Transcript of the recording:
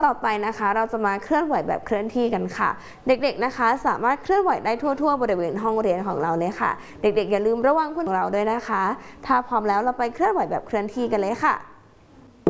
ต่อไปนะคะเราจะมาเคลื่อนไหวแบบเคลื่อนที่กันค่ะเด็กๆนะคะสามารถเคลื่อนไหวได้ทั่วๆบริเวณห้องเรียนของเราเลยค่ะเด็กๆอย่าลืมระวังพวกเราด้วยนะคะถ้าพร้อมแล้วเราไปเคลื่อนไหวแบบเคลื่อนที่กันเลยค่ะ